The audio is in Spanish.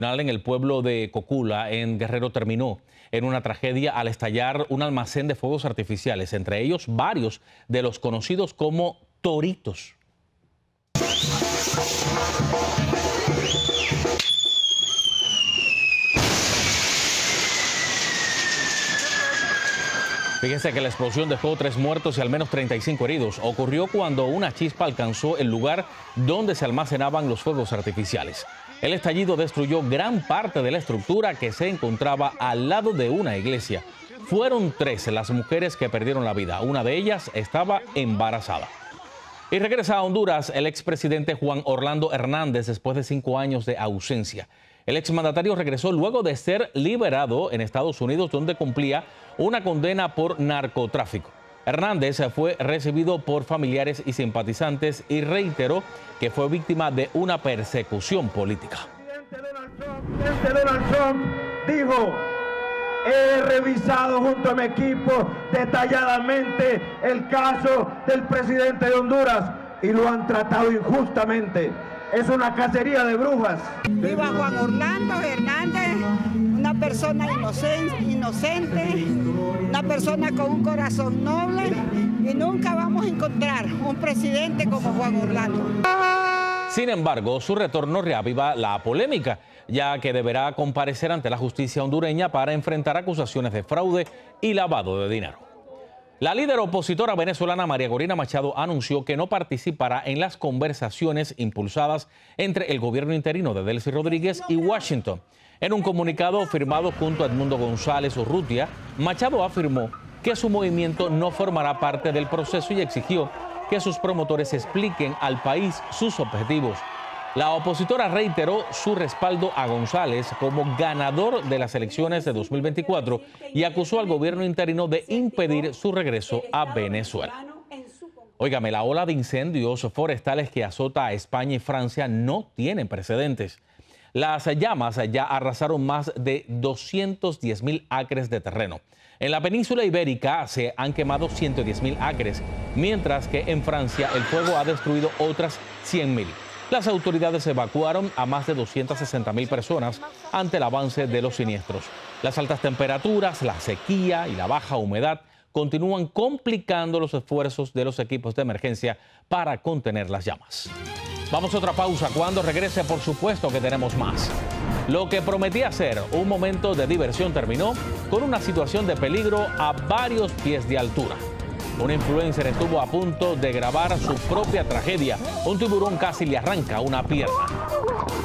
en el pueblo de Cocula, en Guerrero, terminó en una tragedia al estallar un almacén de fuegos artificiales, entre ellos varios de los conocidos como toritos. Fíjense que la explosión dejó 3 muertos y al menos 35 heridos. Ocurrió cuando una chispa alcanzó el lugar donde se almacenaban los fuegos artificiales. El estallido destruyó gran parte de la estructura que se encontraba al lado de una iglesia. Fueron 3 las mujeres que perdieron la vida. Una de ellas estaba embarazada. Y regresa a Honduras el expresidente Juan Orlando Hernández después de 5 años de ausencia. El exmandatario regresó luego de ser liberado en Estados Unidos, donde cumplía una condena por narcotráfico. Hernández fue recibido por familiares y simpatizantes y reiteró que fue víctima de una persecución política. El presidente Donald Trump dijo: he revisado junto a mi equipo detalladamente el caso del presidente de Honduras y lo han tratado injustamente. Es una cacería de brujas. Viva Juan Orlando Hernández, una persona inocente, una persona con un corazón noble, y nunca vamos a encontrar un presidente como Juan Orlando. Sin embargo, su retorno reaviva la polémica, ya que deberá comparecer ante la justicia hondureña para enfrentar acusaciones de fraude y lavado de dinero. La líder opositora venezolana María Corina Machado anunció que no participará en las conversaciones impulsadas entre el gobierno interino de Delcy Rodríguez y Washington. En un comunicado firmado junto a Edmundo González Urrutia, Machado afirmó que su movimiento no formará parte del proceso y exigió que sus promotores expliquen al país sus objetivos. La opositora reiteró su respaldo a González como ganador de las elecciones de 2024 y acusó al gobierno interino de impedir su regreso a Venezuela. Óigame, la ola de incendios forestales que azota a España y Francia no tienen precedentes. Las llamas ya arrasaron más de 210.000 acres de terreno. En la península ibérica se han quemado 110.000 acres, mientras que en Francia el fuego ha destruido otras 100.000. Las autoridades evacuaron a más de 260.000 personas ante el avance de los siniestros. Las altas temperaturas, la sequía y la baja humedad continúan complicando los esfuerzos de los equipos de emergencia para contener las llamas. Vamos a otra pausa. Cuando regrese, por supuesto que tenemos más. Lo que prometía ser un momento de diversión terminó con una situación de peligro a varios pies de altura. Un influencer estuvo a punto de grabar su propia tragedia. Un tiburón casi le arranca una pierna.